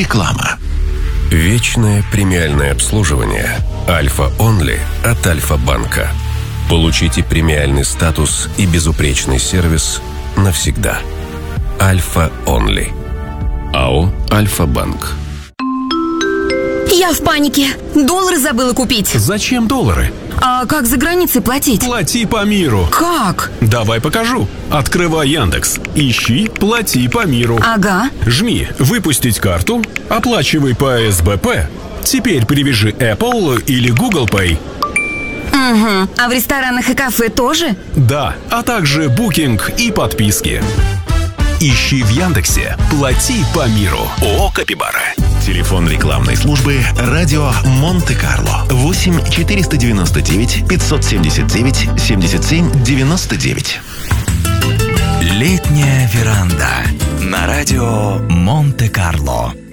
Реклама. Вечное премиальное обслуживание Альфа Онли от Альфа-банка. Получите премиальный статус и безупречный сервис навсегда. Альфа Онли. АО Альфа-банк. Я в панике. Доллары забыла купить. Зачем доллары? А как за границей платить? Плати по миру. Как? Давай покажу. Открывай Яндекс. Ищи «Плати по миру». Ага. Жми «Выпустить карту», оплачивай по СБП. Теперь привяжи Apple или Google Pay. Угу. А в ресторанах и кафе тоже? Да, а также букинг и подписки. Ищи в Яндексе «Плати по миру». ООО «Капибара». Телефон рекламной службы «Радио Монте-Карло». 8 499 579 77 99. Летняя веранда на радио Монте-Карло.